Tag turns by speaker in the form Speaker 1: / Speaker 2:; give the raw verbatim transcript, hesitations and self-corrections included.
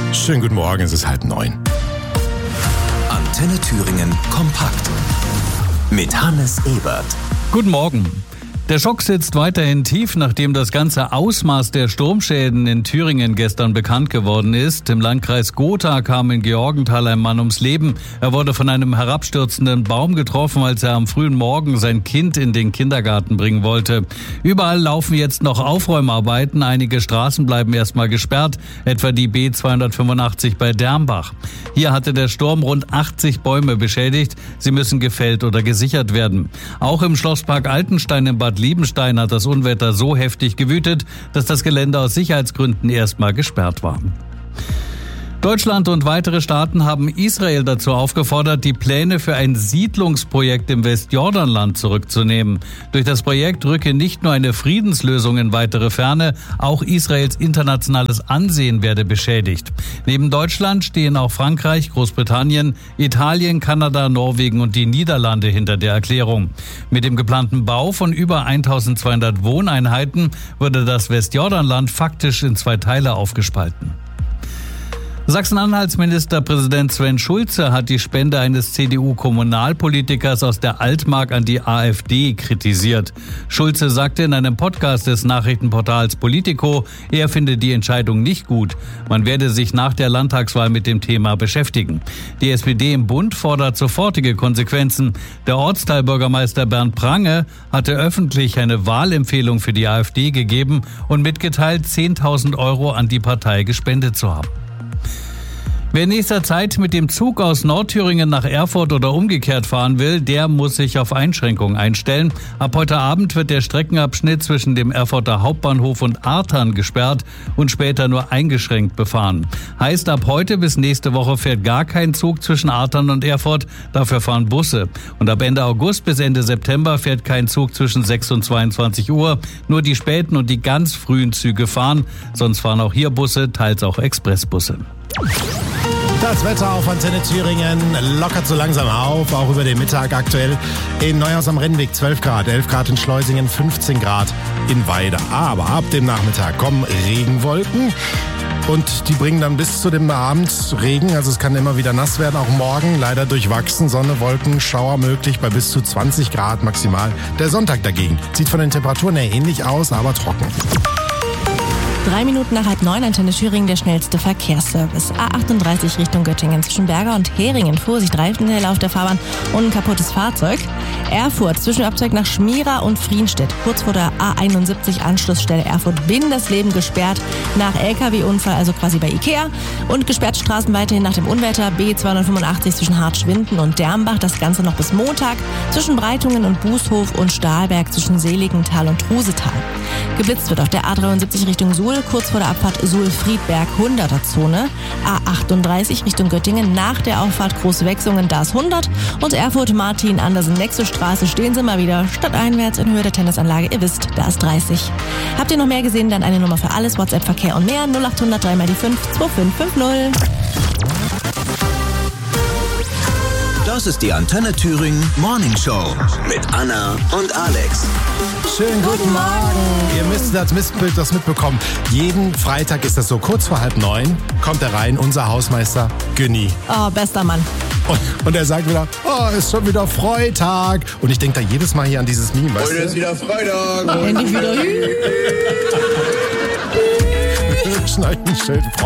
Speaker 1: Schönen guten Morgen, es ist halb neun.
Speaker 2: Antenne Thüringen kompakt mit Hannes Ebert.
Speaker 3: Guten Morgen. Der Schock sitzt weiterhin tief, nachdem das ganze Ausmaß der Sturmschäden in Thüringen gestern bekannt geworden ist. Im Landkreis Gotha kam in Georgenthal ein Mann ums Leben. Er wurde von einem herabstürzenden Baum getroffen, als er am frühen Morgen sein Kind in den Kindergarten bringen wollte. Überall laufen jetzt noch Aufräumarbeiten. Einige Straßen bleiben erstmal gesperrt, etwa die B zweihundertfünfundachtzig bei Dermbach. Hier hatte der Sturm rund achtzig Bäume beschädigt. Sie müssen gefällt oder gesichert werden. Auch im Schlosspark Altenstein in Bad Liebenstein hat das Unwetter so heftig gewütet, dass das Gelände aus Sicherheitsgründen erstmal gesperrt war. Deutschland und weitere Staaten haben Israel dazu aufgefordert, die Pläne für ein Siedlungsprojekt im Westjordanland zurückzunehmen. Durch das Projekt rücke nicht nur eine Friedenslösung in weitere Ferne, auch Israels internationales Ansehen werde beschädigt. Neben Deutschland stehen auch Frankreich, Großbritannien, Italien, Kanada, Norwegen und die Niederlande hinter der Erklärung. Mit dem geplanten Bau von über eintausendzweihundert Wohneinheiten würde das Westjordanland faktisch in zwei Teile aufgespalten. Sachsen-Anhalts Ministerpräsident Sven Schulze hat die Spende eines C D U-Kommunalpolitikers aus der Altmark an die AfD kritisiert. Schulze sagte in einem Podcast des Nachrichtenportals Politico, er finde die Entscheidung nicht gut. Man werde sich nach der Landtagswahl mit dem Thema beschäftigen. Die S P D im Bund fordert sofortige Konsequenzen. Der Ortsteilbürgermeister Bernd Prange hatte öffentlich eine Wahlempfehlung für die AfD gegeben und mitgeteilt, zehntausend Euro an die Partei gespendet zu haben. Wer in nächster Zeit mit dem Zug aus Nordthüringen nach Erfurt oder umgekehrt fahren will, der muss sich auf Einschränkungen einstellen. Ab heute Abend wird der Streckenabschnitt zwischen dem Erfurter Hauptbahnhof und Artern gesperrt und später nur eingeschränkt befahren. Heißt, ab heute bis nächste Woche fährt gar kein Zug zwischen Artern und Erfurt, dafür fahren Busse. Und ab Ende August bis Ende September fährt kein Zug zwischen sechs und zweiundzwanzig Uhr. Nur die späten und die ganz frühen Züge fahren. Sonst fahren auch hier Busse, teils auch Expressbusse.
Speaker 1: Das Wetter auf Antenne Thüringen lockert so langsam auf, auch über den Mittag aktuell. In Neuhaus am Rennweg zwölf Grad, elf Grad in Schleusingen, fünfzehn Grad in Weide. Aber ab dem Nachmittag kommen Regenwolken und die bringen dann bis zu dem Abend Regen. Also es kann immer wieder nass werden, auch morgen leider durchwachsen. Sonne, Wolken, Schauer möglich bei bis zu zwanzig Grad maximal. Der Sonntag dagegen sieht von den Temperaturen her ähnlich aus, aber trocken.
Speaker 4: Drei Minuten nach halb neun, Antenne Thüringen, der schnellste Verkehrsservice. A achtunddreißig Richtung Göttingen zwischen Berger und Heringen. Vorsicht, Reifenhelle auf der Fahrbahn und ein kaputtes Fahrzeug. Erfurt, Zwischenabzweig nach Schmierer und Frienstedt. Kurz vor der A einundsiebzig, Anschlussstelle Erfurt-Bindersleben gesperrt nach L K W-Unfall, also quasi bei Ikea. Und gesperrt Straßen weiterhin nach dem Unwetter. B zweihundertfünfundachtzig zwischen Hartschwinden und Dermbach. Das Ganze noch bis Montag. Zwischen Breitungen und Bußhof und Stahlberg zwischen Seligenthal und Trusetal. Geblitzt wird auf der A dreiundsiebzig Richtung Suhl, kurz vor der Abfahrt Suhl-Friedberg, hunderter Zone. A achtunddreißig Richtung Göttingen, nach der Auffahrt Großwechsungen, da ist hundert. Und Erfurt, Martin, Andersen, Nexusstraße, stehen Sie mal wieder stadteinwärts in Höhe der Tennisanlage. Ihr wisst, da ist dreißig. Habt ihr noch mehr gesehen? Dann eine Nummer für alles, WhatsApp, Verkehr und mehr. null achthundert drei mal die fünf zwei fünf fünf null.
Speaker 2: Das ist die Antenne Thüringen Morning Show mit Anna und Alex.
Speaker 1: Schönen guten Morgen. Ihr müsst das Mistbild das mitbekommen. Jeden Freitag ist das so kurz vor halb neun, kommt er rein, unser Hausmeister Günni.
Speaker 4: Oh, bester Mann.
Speaker 1: Und, und er sagt wieder, oh, ist schon wieder Freitag. Und ich denke da jedes Mal hier an dieses Meme, weißt du?
Speaker 5: Heute ist wieder Freitag.
Speaker 4: Endlich wieder.
Speaker 1: Schneiden Schild, Freitag.